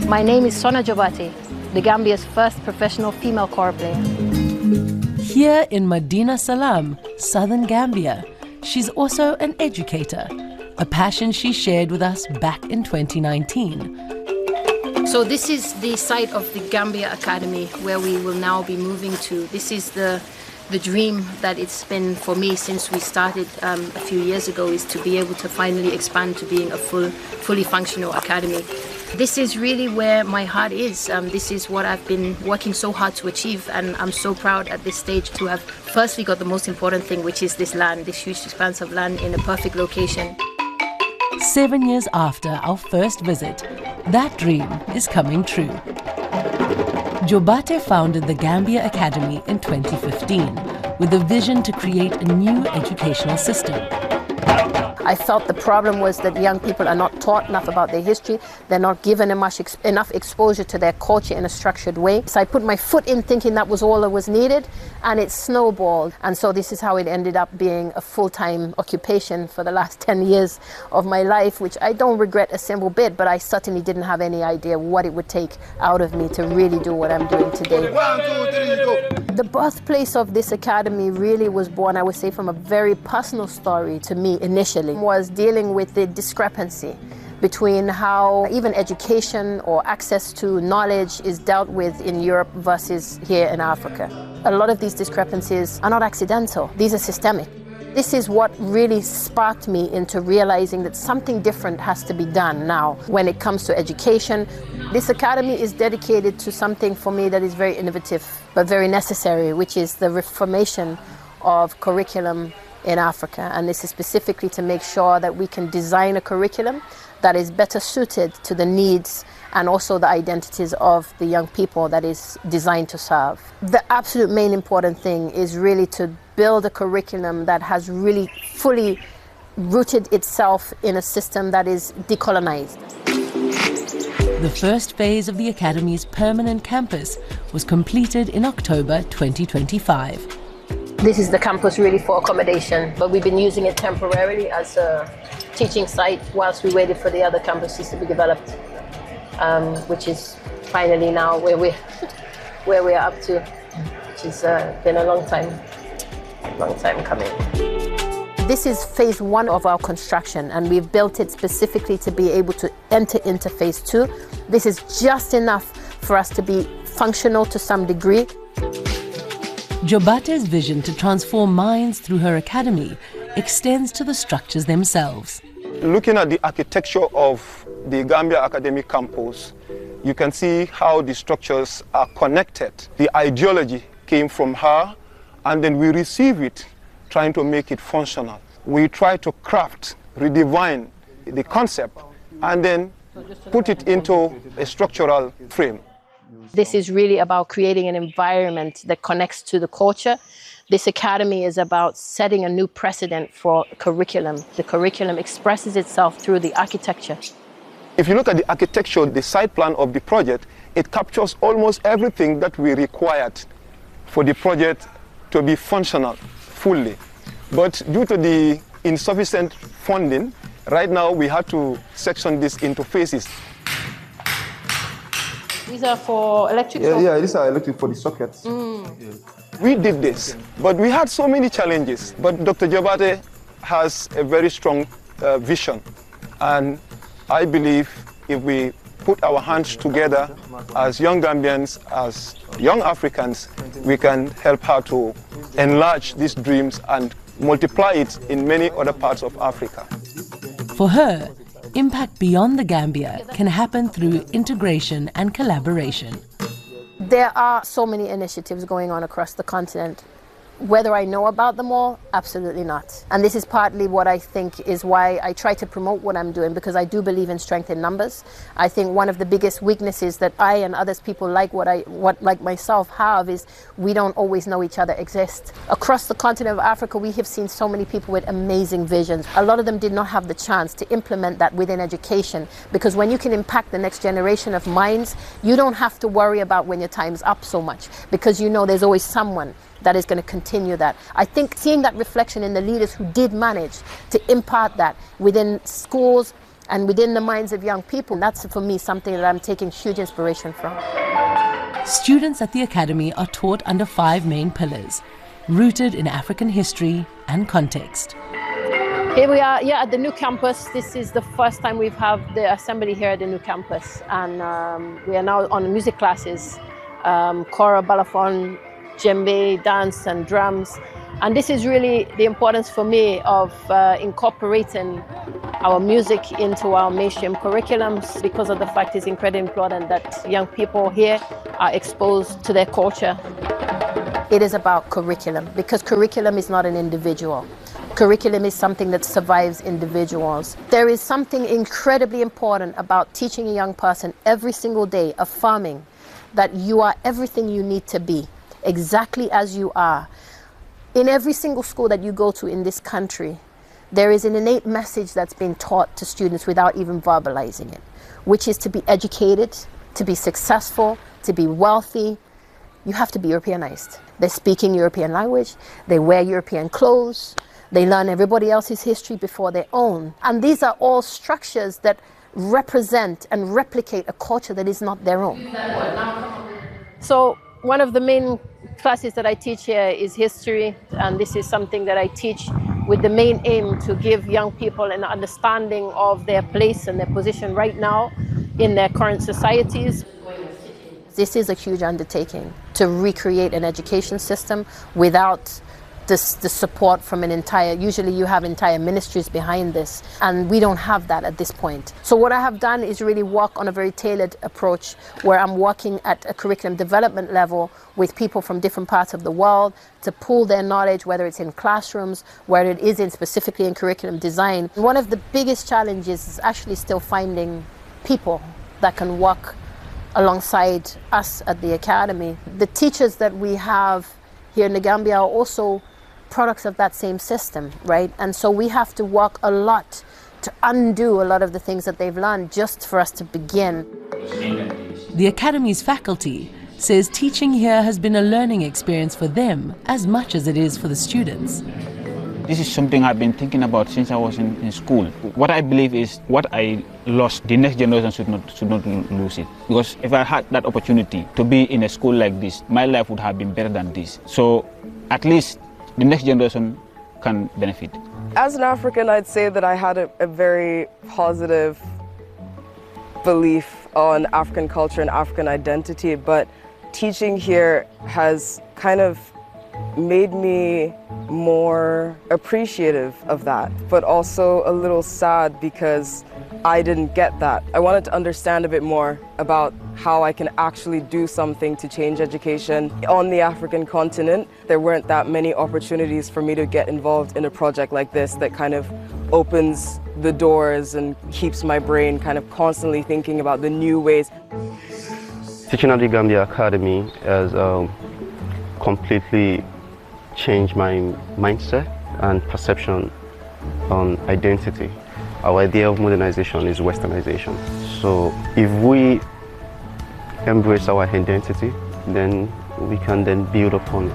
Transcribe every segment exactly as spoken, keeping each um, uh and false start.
My name is Sona Jobate, the Gambia's first professional female choir player. Here in Medina Salam, southern Gambia, she's also an educator, a passion she shared with us back in twenty nineteen. So this is the site of the Gambia Academy where we will now be moving to. This is the the dream that it's been for me since we started um, a few years ago, is to be able to finally expand to being a full, fully functional academy. This is really where my heart is. Um, this is what I've been working so hard to achieve, and I'm so proud at this stage to have firstly got the most important thing, which is this land, this huge expanse of land in a perfect location. Seven years after our first visit, that dream is coming true. Jobate founded the Gambia Academy in twenty fifteen with a vision to create a new educational system. I felt the problem was that young people are not taught enough about their history. They're not given enough, ex enough exposure to their culture in a structured way. So I put my foot in thinking that was all that was needed, and it snowballed. And so this is how it ended up being a full-time occupation for the last ten years of my life, which I don't regret a single bit, but I certainly didn't have any idea what it would take out of me to really do what I'm doing today. One, two, three, go. The birthplace of this academy really was born, I would say, from a very personal story to me initially, was dealing with the discrepancy between how even education or access to knowledge is dealt with in Europe versus here in Africa. A lot of these discrepancies are not accidental, these are systemic. This is what really sparked me into realizing that something different has to be done now when it comes to education. This academy is dedicated to something for me that is very innovative but very necessary, which is the reformation of curriculum in Africa. And this is specifically to make sure that we can design a curriculum that is better suited to the needs and also the identities of the young people that is designed to serve. The absolute main important thing is really to build a curriculum that has really fully rooted itself in a system that is decolonized. The first phase of the Academy's permanent campus was completed in October twenty twenty-five. This is the campus really for accommodation, but we've been using it temporarily as a teaching site whilst we waited for the other campuses to be developed, um, which is finally now where we're, where we're up to, which has uh, been a long time, long time coming. This is phase one of our construction, and we've built it specifically to be able to enter into phase two. This is just enough for us to be functional to some degree. Jobate's vision to transform minds through her academy extends to the structures themselves. Looking at the architecture of the Gambia Academic Campus, you can see how the structures are connected. The ideology came from her, and then we receive it, trying to make it functional. We try to craft, redefine the concept, and then put it into a structural frame. This is really about creating an environment that connects to the culture. This academy is about setting a new precedent for curriculum. The curriculum expresses itself through the architecture. If you look at the architecture, the site plan of the project, it captures almost everything that we required for the project to be functional fully. But due to the insufficient funding, right now we had to section this into phases. These are for electric? Yeah, yeah, these are electric for the sockets. Mm. Yeah. We did this, but we had so many challenges. But Doctor Jobate has a very strong uh, vision. And I believe if we put our hands together as young Gambians, as young Africans, we can help her to enlarge these dreams and multiply it in many other parts of Africa. For her, impact beyond the Gambia can happen through integration and collaboration. There are so many initiatives going on across the continent. Whether I know about them all, absolutely not. And this is partly what I think is why I try to promote what I'm doing, because I do believe in strength in numbers. I think one of the biggest weaknesses that I and others people like what I, what like myself have is we don't always know each other exist. Across the continent of Africa, we have seen so many people with amazing visions. A lot of them did not have the chance to implement that within education, because when you can impact the next generation of minds, you don't have to worry about when your time's up so much, because you know there's always someone that is going to continue that. I think seeing that reflection in the leaders who did manage to impart that within schools, and within the minds of young people. That's, for me, something that I'm taking huge inspiration from. Students at the Academy are taught under five main pillars, rooted in African history and context. Here we are, yeah, at the new campus. This is the first time we've had the assembly here at the new campus, and um, we are now on music classes, um, kora, balafon, djembe, dance and drums. And this is really the importance for me of uh, incorporating our music into our mainstream curriculums, because of the fact it's incredibly important that young people here are exposed to their culture. It is about curriculum, because curriculum is not an individual. Curriculum is something that survives individuals. There is something incredibly important about teaching a young person every single day, affirming that you are everything you need to be, exactly as you are. In every single school that you go to in this country, there is an innate message that's been taught to students without even verbalizing it, which is to be educated, to be successful, to be wealthy. You have to be Europeanized. They're speaking European language, they wear European clothes, they learn everybody else's history before their own. And these are all structures that represent and replicate a culture that is not their own. So one of the main classes that I teach here is history, and this is something that I teach with the main aim to give young people an understanding of their place and their position right now in their current societies. This is a huge undertaking to recreate an education system without this, the support from an entire, usually you have entire ministries behind this, and we don't have that at this point. So what I have done is really work on a very tailored approach, where I'm working at a curriculum development level with people from different parts of the world to pool their knowledge, whether it's in classrooms, whether it is in specifically in curriculum design. One of the biggest challenges is actually still finding people that can work alongside us at the Academy. The teachers that we have here in the Gambia are also products of that same system, right? And so we have to work a lot to undo a lot of the things that they've learned just for us to begin. The Academy's faculty says teaching here has been a learning experience for them as much as it is for the students. This is something I've been thinking about since I was in, in school. What I believe is what I lost, the next generation should not, should not lose it. Because if I had that opportunity to be in a school like this, my life would have been better than this. So at least the next generation can benefit. As an African, I'd say that I had a, a very positive belief on African culture and African identity, but teaching here has kind of made me more appreciative of that, but also a little sad because I didn't get that. I wanted to understand a bit more about how I can actually do something to change education on the African continent. There weren't that many opportunities for me to get involved in a project like this that kind of opens the doors and keeps my brain kind of constantly thinking about the new ways. Teaching at the Gambia Academy has um, completely changed my mindset and perception on identity. Our idea of modernization is westernization. So if we embrace our identity, then we can then build upon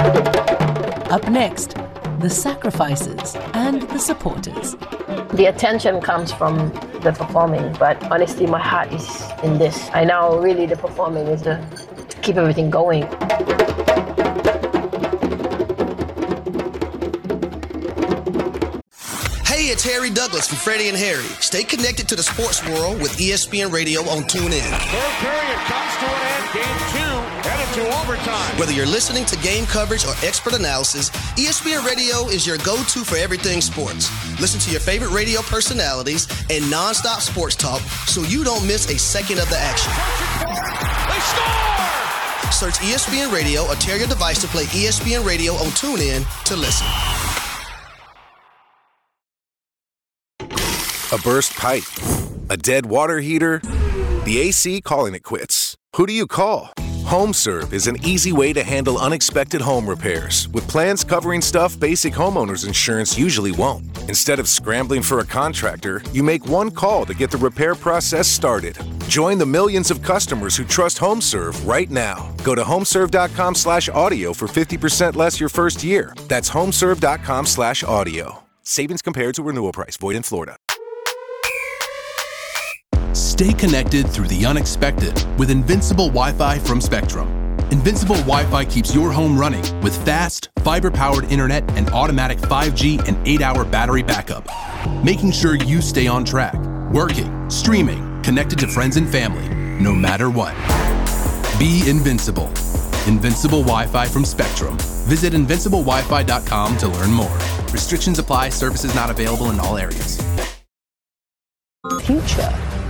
it. Up next, the sacrifices and the supporters. The attention comes from the performing, but honestly my heart is in this. I know really the performing is the, to keep everything going. Hey, it's Harry Douglas from Freddie and Harry. Stay connected to the sports world with E S P N Radio on TuneIn. Third period comes to an end. Game two headed to overtime. Whether you're listening to game coverage or expert analysis, E S P N Radio is your go-to for everything sports. Listen to your favorite radio personalities and non-stop sports talk so you don't miss a second of the action. They score! Search E S P N Radio or tear your device to play E S P N Radio on TuneIn to listen. A burst pipe, a dead water heater, the A C calling it quits. Who do you call? HomeServe is an easy way to handle unexpected home repairs with plans covering stuff basic homeowners insurance usually won't. Instead of scrambling for a contractor, you make one call to get the repair process started. Join the millions of customers who trust HomeServe right now. Go to homeserve.com slash audio for fifty percent less your first year. That's homeserve.com slash audio. Savings compared to renewal price. Void in Florida. Stay connected through the unexpected with Invincible Wi-Fi from Spectrum. Invincible Wi-Fi keeps your home running with fast, fiber-powered internet and automatic five G and eight hour battery backup, making sure you stay on track, working, streaming, connected to friends and family, no matter what. Be invincible. Invincible Wi-Fi from Spectrum. Visit invincible wi fi dot com to learn more. Restrictions apply. Services not available in all areas. Future